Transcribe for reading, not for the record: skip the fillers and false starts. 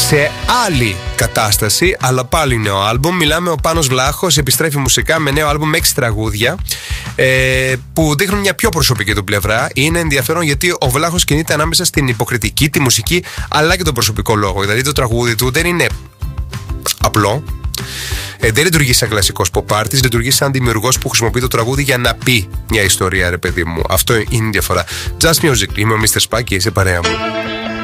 σε άλλη κατάσταση, αλλά πάλι νέο άλμπουμ. Μιλάμε, ο Πάνος Βλάχος επιστρέφει μουσικά με νέο άλμπουμ με 6 τραγούδια που δείχνουν μια πιο προσωπική του πλευρά. Είναι ενδιαφέρον γιατί ο Βλάχος κινείται ανάμεσα στην υποκριτική, τη μουσική, αλλά και τον προσωπικό λόγο. Δηλαδή το τραγούδι του δεν είναι απλό. Δεν λειτουργεί σαν κλασικός pop artist, λειτουργεί σαν δημιουργός που χρησιμοποιεί το τραγούδι για να πει μια ιστορία, ρε παιδί μου. Αυτό είναι η διαφορά. Just Music, είμαι ο Mr. Spike και είσαι παρέα μου.